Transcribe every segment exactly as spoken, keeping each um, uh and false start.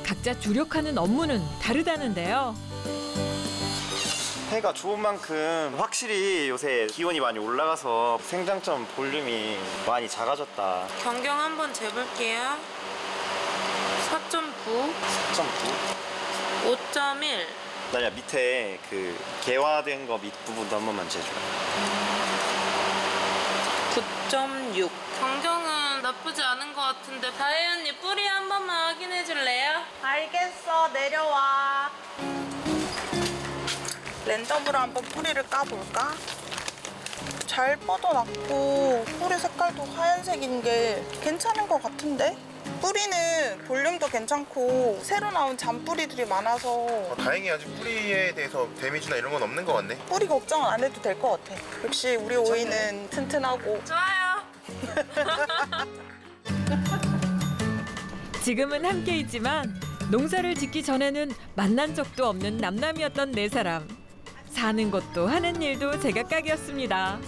각자 주력하는 업무는 다르다는데요. 해가 좋은 만큼 확실히 요새 기온이 많이 올라가서 생장점 볼륨이 많이 작아졌다. 경경 한번 재볼게요. 사 점 구, 사 점 구? 오 점 일. 나야 밑에 그 개화된 거 밑부분도 한 번만 재줘. 구 점 육. 경경은 나쁘지 않은 것 같은데 다혜 언니 뿌리 한 번만 확인해 줄래요? 알겠어, 내려와. 랜덤으로 한번 뿌리를 까볼까? 잘 뻗어놨고 뿌리 색깔도 하얀색인 게 괜찮은 것 같은데? 뿌리는 볼륨도 괜찮고 새로 나온 잔뿌리들이 많아서 어, 다행히 아직 뿌리에 대해서 데미지나 이런 건 없는 것 같네. 뿌리 걱정 안 해도 될 것 같아. 역시 우리 오이는 튼튼하고. 좋아요. 지금은 함께 있지만 농사를 짓기 전에는 만난 적도 없는 남남이었던 네 사람. 사는 것도 하는 일도 제각각이었습니다.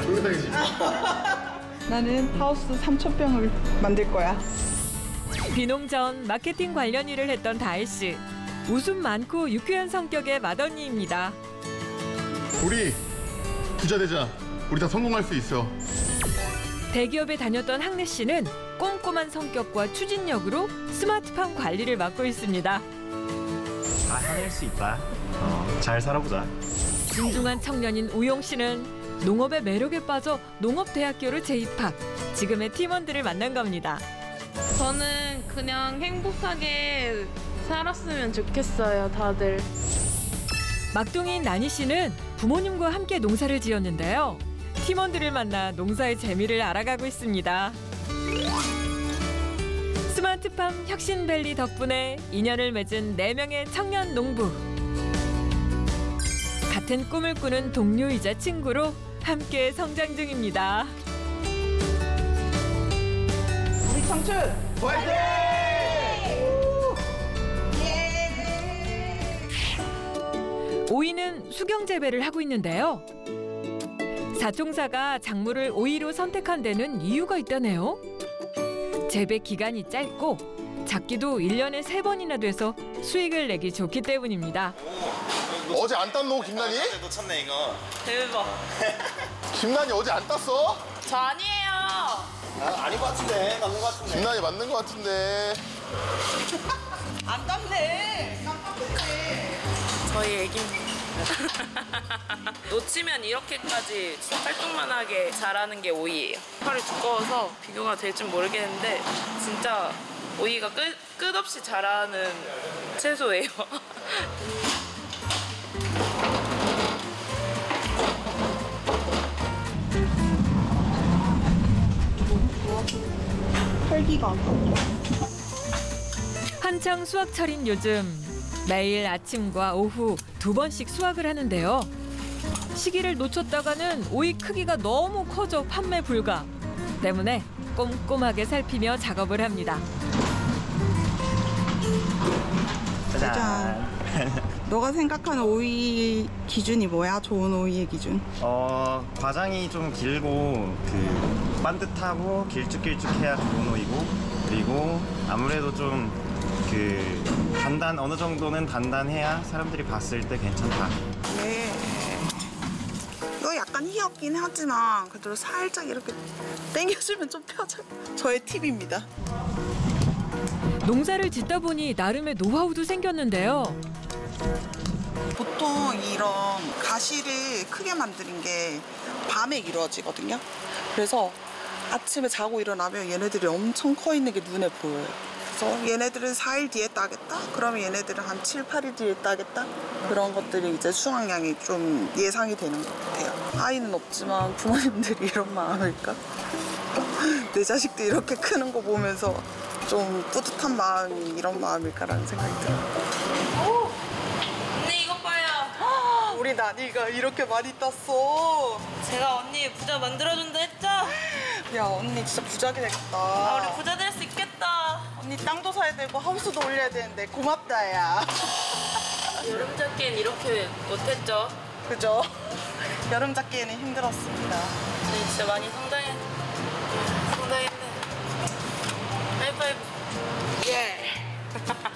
나는 하우스 삼천 평을 만들 거야. 비농 전 마케팅 관련 일을 했던 다혜 씨. 웃음 많고 유쾌한 성격의 맏언니입니다. 우리 부자 되자. 우리 다 성공할 수 있어. 대기업에 다녔던 항래 씨는 꼼꼼한 성격과 추진력으로 스마트팜 관리를 맡고 있습니다. 다 해낼 수 있다. 어, 잘 살아보자. 진중한 청년인 우용 씨는 농업의 매력에 빠져 농업대학교를 재입학. 지금의 팀원들을 만난 겁니다. 저는 그냥 행복하게 살았으면 좋겠어요, 다들. 막둥이인 나니 씨는 부모님과 함께 농사를 지었는데요. 팀원들을 만나 농사의 재미를 알아가고 있습니다. 스마트팜 혁신밸리 덕분에 인연을 맺은 네 명의 청년 농부. 같은 꿈을 꾸는 동료이자 친구로 함께 성장 중입니다. 우리 청춘 화이팅! 오이는 수경 재배를 하고 있는데요. 사총사가 작물을 오이로 선택한 데는 이유가 있다네요. 재배 기간이 짧고 작기도 일 년에 세 번이나 돼서 수익을 내기 좋기 때문입니다. 어제 안 땄노, 김난이? 놓쳤네 이거. 대박. 김난이 어제 안 땄어? 저 아니에요. 아, 아닌 것 같은데. 맞는 것 같은데. 김난이 맞는 것 같은데. 안 땄네. 깜빡했네. 저희 애기입니다. 놓치면 이렇게까지 활동만하게 자라는 게 오이예요. 팔이 두꺼워서 비교가 될지 모르겠는데 진짜 오이가 끝, 끝없이 자라는 채소예요. 혈기가 안 나. 한창 수확철인 요즘 매일 아침과 오후 두 번씩 수확을 하는데요. 시기를 놓쳤다가는 오이 크기가 너무 커져 판매 불가. 때문에 꼼꼼하게 살피며 작업을 합니다. 짜잔. 너가 생각하는 오이 기준이 뭐야? 좋은 오이의 기준? 어, 과장이 좀 길고 그 반듯하고 길쭉길쭉해야 좋은 오이고, 그리고 아무래도 좀 그 단단 어느 정도는 단단해야 사람들이 봤을 때 괜찮다. 네. 이거 약간 희었긴 하지만 그래도 살짝 이렇게 당겨주면 좀 펴져요. 저의 팁입니다. 농사를 짓다 보니 나름의 노하우도 생겼는데요. 보통 이런 가시를 크게 만드는 게 밤에 이루어지거든요. 그래서 아침에 자고 일어나면 얘네들이 엄청 커 있는 게 눈에 보여요. 그래서 얘네들은 사 일 뒤에 따겠다? 그러면 얘네들은 한 칠, 팔 일 뒤에 따겠다? 그런 것들이 이제 수확량이 좀 예상이 되는 것 같아요. 아이는 없지만 부모님들이 이런 마음일까? 내 자식도 이렇게 크는 거 보면서 좀 뿌듯한 마음이 이런 마음일까라는 생각이 들어요. 언니 이것 봐요. 우리 나니가 이렇게 많이 땄어. 제가 언니 부자 만들어준다 했죠? 야, 언니 진짜 부자게 되겠다. 아, 우리 부자 될 수 있겠다. 언니 땅도 사야 되고 하우스도 올려야 되는데 고맙다, 야. 여름 잡기엔 이렇게 못했죠? 그죠? 여름 잡기에는 힘들었습니다. 저희 진짜 많이 성장했, 성장했네. 하이파이브. 예.